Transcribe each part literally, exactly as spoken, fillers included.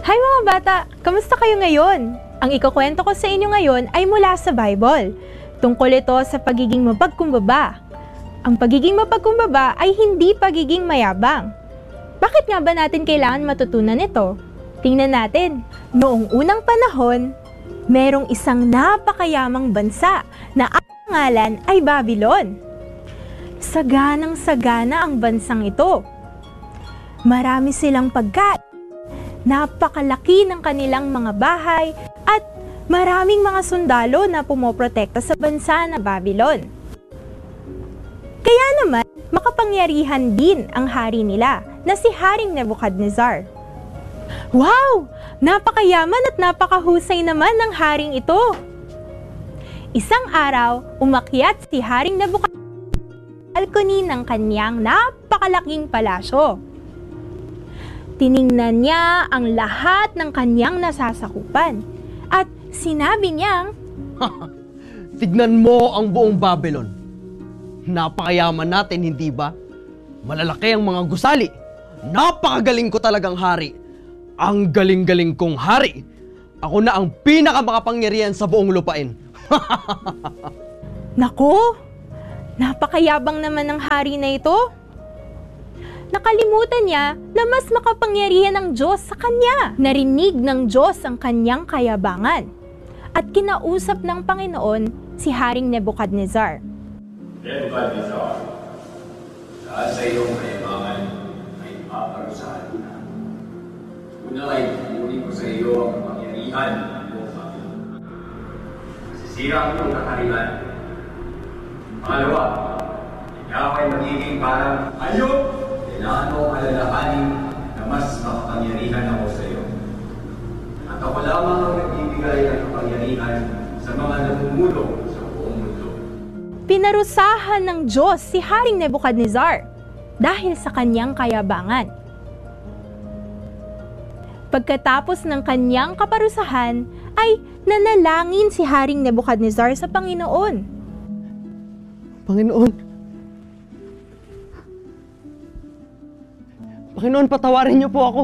Hi mga bata! Kamusta kayo ngayon? Ang ikukwento ko sa inyo ngayon ay mula sa Bible. Tungkol ito sa pagiging mapagkumbaba. Ang pagiging mapagkumbaba ay hindi pagiging mayabang. Bakit nga ba natin kailangan matutunan ito? Tingnan natin. Noong unang panahon, merong isang napakayamang bansa na ang pangalan ay Babylon. Saganang-sagana ang bansang ito. Marami silang pagkain. Napakalaki ng kanilang mga bahay at maraming mga sundalo na pumoprotekta sa bansa na Babylon. Kaya naman, makapangyarihan din ang hari nila na si Haring Nebuchadnezzar. Wow! Napakayaman at napakahusay naman ng haring ito. Isang araw, umakyat si Haring Nebuchadnezzar sa balcony ng kanyang napakalaking palasyo. Tiningnan niya ang lahat ng kanyang nasasakupan at sinabi niyang, Tignan mo ang buong Babylon. Napakayaman natin, hindi ba? Malalaki ang mga gusali. Napakagaling ko talagang hari. Ang galing-galing kong hari. Ako na ang pinakamakapangyarihan sa buong lupain. Naku! Napakayabang naman ng hari na ito. Nakalimutan niya na mas makapangyarihan ang Diyos sa kanya. Narinig ng Diyos ang kanyang kayabangan at kinausap ng Panginoon si Haring Nebuchadnezzar. Nebuchadnezzar, dahil sa iyong kayabangan ay paparusahan na. Una ay kukunin ko sa iyo ang kapangyarihan ng buong Babylon. Masisira ang iyong kaharian. Pangalawa, ikaw ay magiging parang hayop. Kailangan mo alalahanin na mas makapangyarihan ako sa iyo. At ako lamang ang nagbibigay ng kapangyarihan sa mga namumulo sa buong mundo. Pinarusahan ng Diyos si Haring Nebuchadnezzar dahil sa kanyang kayabangan. Pagkatapos ng kanyang kaparusahan, ay nanalangin si Haring Nebuchadnezzar sa Panginoon. Panginoon, Panginoon, patawarin niyo po ako.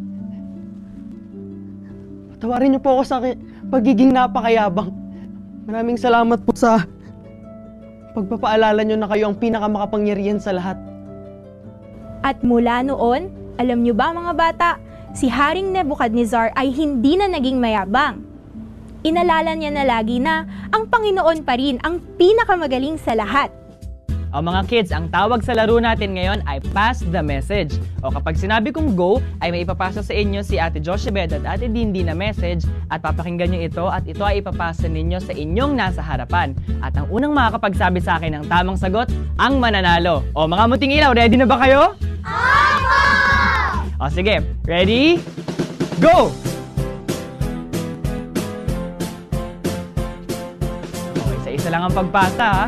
Patawarin niyo po ako sa pagiging napakayabang. Maraming salamat po sa pagpapaalala niyo na kayo ang pinakamakapangyarihan sa lahat. At mula noon, alam niyo ba mga bata, si Haring Nebuchadnezzar ay hindi na naging mayabang. Inalala niya na lagi na ang Panginoon pa rin ang pinakamagaling sa lahat. O mga kids, ang tawag sa laro natin ngayon ay Pass the Message. O kapag sinabi kong go, ay may ipapasa sa inyo si Ate Jochebed at Ate Dindy na message at papakinggan nyo ito at ito ay ipapasa ninyo sa inyong nasa harapan. At ang unang makakapagsabi sa akin ng tamang sagot, ang mananalo. O mga muting ilaw, ready na ba kayo? Opo! O sige, ready? Go! O, isa-isa lang ang pagpasa ha.